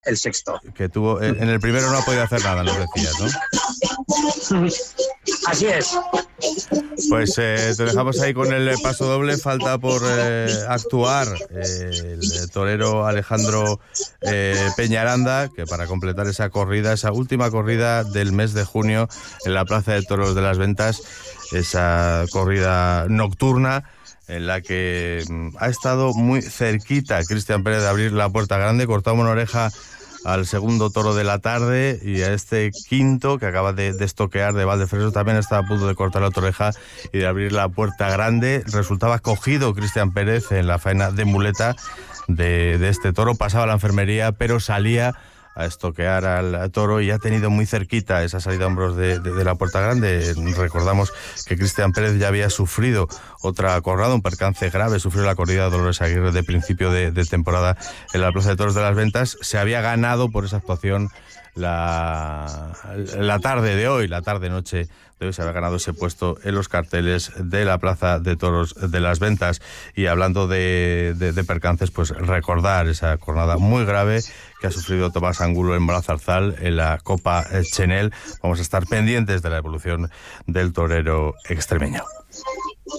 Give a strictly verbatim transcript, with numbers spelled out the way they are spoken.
el sexto. Que tuvo, en el primero no ha podido hacer nada, nos decías, ¿no? Así es. Pues eh, te dejamos ahí con el paso doble. Falta por eh, actuar eh, el torero Alejandro eh, Peñaranda, que para completar esa corrida, esa última corrida del mes de junio en la Plaza de Toros de las Ventas, esa corrida nocturna en la que ha estado muy cerquita Cristian Pérez de abrir la puerta grande. Cortamos una oreja al segundo toro de la tarde y a este quinto que acaba de, de estoquear de Valdefreso también estaba a punto de cortar la otra oreja y de abrir la puerta grande. Resultaba cogido Cristian Pérez en la faena de muleta de, de este toro, pasaba a la enfermería, pero salía a estoquear al toro y ha tenido muy cerquita esa salida a hombros de, de, de la puerta grande. Recordamos que Cristian Pérez ya había sufrido otra corrada, un percance grave, sufrió la corrida de Dolores Aguirre de principio de, de temporada en la Plaza de Toros de las Ventas. Se había ganado por esa actuación la, la tarde de hoy, la tarde-noche de hoy, se había ganado ese puesto en los carteles de la Plaza de Toros de las Ventas. Y hablando de, de, de percances, pues recordar esa jornada muy grave que ha sufrido Tomás Angulo en Malazarzal en la Copa Chenel. Vamos a estar pendientes de la evolución del torero extremeño.